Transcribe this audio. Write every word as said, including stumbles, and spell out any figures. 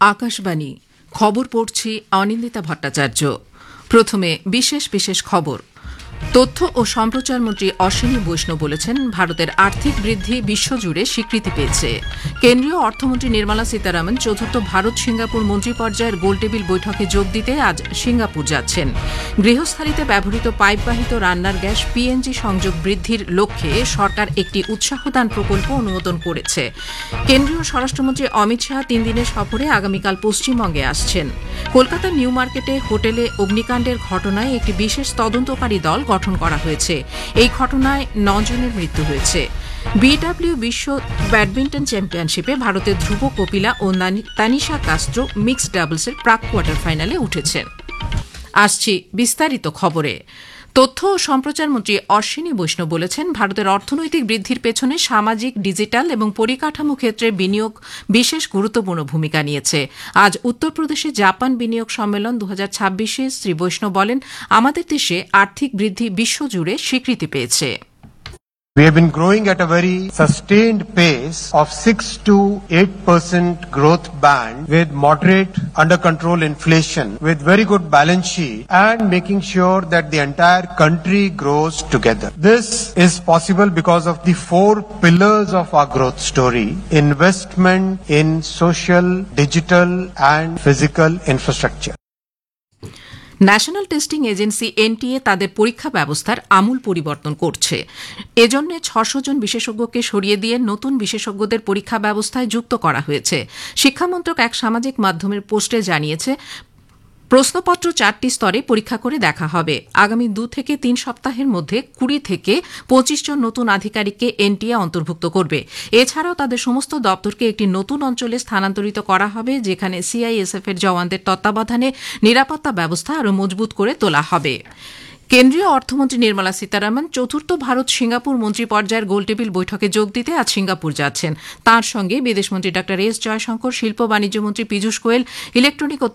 আকাশবাণী খবর পড়ছি অনিন্দিতা ভট্টাচার্য। প্রথমে বিশেষ বিশেষ খবর। তথ্য ও সম্প্রচার মন্ত্রী অশ্বিনী বৈষ্ণব বলেছেন, ভারতের আর্থিক বৃদ্ধি বিশ্বজুড়ে স্বীকৃতি পেয়েছে। কেন্দ্রীয় অর্থমন্ত্রী নির্মলা সীতারামন চতুর্থ ভারত সিঙ্গাপুর মন্ত্রী পর্যায়ের গোলটেবিল বৈঠকে যোগ দিতে আজ সিঙ্গাপুর যাচ্ছেন। গৃহস্থালিতে ব্যবহৃত পাইপবাহিত রান্নার গ্যাস পিএনজি সংযোগ বৃদ্ধির লক্ষ্যে সরকার একটি উৎসাহদান প্রকল্প অনুমোদন করেছে। কেন্দ্রীয় স্বরাষ্ট্রমন্ত্রী অমিত শাহ তিন দিনের সফরে আগামীকাল পশ্চিমবঙ্গে আসছেন। কলকাতার নিউ মার্কেটে হোটেলে অগ্নিকাণ্ডের ঘটনায় একটি বিশেষ তদন্তকারী দল গঠন করা হয়েছে। এই ঘটনায় নজনের মৃত্যু হয়েছে। বিডব্লিউ বিশ্ব ব্যাডমিন্টন চ্যাম্পিয়নশিপে ভারতের ধ্রুব কপিলা ও তানিশা কাস্ত্রো মিক্সড ডাবলসের প্রাক কোয়ার্টার ফাইনালে উঠেছেন। আসছি বিস্তারিত খবরে। তথ্য ও সম্প্রচার মন্ত্রী অশ্বিনী বৈষ্ণব বলেছেন, ভারতের অর্থনৈতিক বৃদ্ধির পেছনে সামাজিক, ডিজিটাল এবং পরিকাঠামো ক্ষেত্রে বিনিয়োগ বিশেষ গুরুত্বপূর্ণ ভূমিকা নিয়েছে। আজ উত্তরপ্রদেশে জাপান বিনিয়োগ সম্মেলন দু হাজার ছাব্বিশে শ্রী বৈষ্ণব বলেন, আমাদের দেশে আর্থিক বৃদ্ধি বিশ্বজুড়ে স্বীকৃতি পেয়েছে। We have been growing at a very sustained pace of six to eight percent growth band with moderate under control inflation, with very good balance sheet and making sure that the entire country grows together. This is possible because of the four pillars of our growth story: investment in social, digital and physical infrastructure. National testing agency NTA তাদের পরীক্ষা ব্যবস্থার আমূল পরিবর্তন করছে। এজন্য ছশো জন বিশেষজ্ঞকে সরিয়ে দিয়ে নতুন বিশেষজ্ঞদের পরীক্ষা ব্যবস্থায় যুক্ত করা হয়েছে। শিক্ষামন্ত্রক এক সামাজিক মাধ্যমের পোস্টে জানিয়েছে, প্রশ্নপত্র চারটি স্তরে পরীক্ষা করে দেখা হবে। আগামী দু থেকে তিন সপ্তাহের মধ্যে কুড়ি থেকে পঁচিশ জন নতুন আধিকারিককে এনটিএ অন্তর্ভুক্ত করবে। এছাড়াও তাদের সমস্ত দপ্তরকে একটি নতুন অঞ্চলে স্থানান্তরিত করা হবে, যেখানে সিআইএসএফ এর জওয়ানদের তত্ত্বাবধানে নিরাপত্তা ব্যবস্থা আরও মজবুত করে তোলা হবে। কেন্দ্রীয় অর্থমন্ত্রী নির্মলা সীতারামন চতুর্থ ভারত সিঙ্গাপুর মন্ত্রী পর্যায়ের গোলটেবিল বৈঠকে যোগ দিতে আজ সিঙ্গাপুর যাচ্ছেন। তাঁর সঙ্গে বিদেশমন্ত্রী ডা এস জয়শঙ্কর, শিল্প বাণিজ্য মন্ত্রী পীযূষ গোয়েল, ইলেকট্রনিক ও